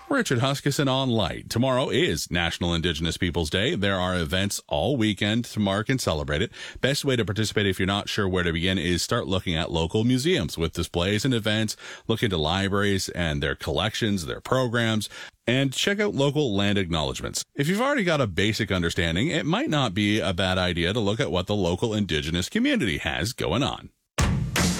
Richard Huskisson on Light. Tomorrow is National Indigenous Peoples Day. There are events all weekend to mark and celebrate it. Best way to participate if you're not sure where to begin is start looking at local museums with displays and events. Look into libraries and their collections, their programs, and check out local land acknowledgements. If you've already got a basic understanding, it might not be a bad idea to look at what the local Indigenous community has going on.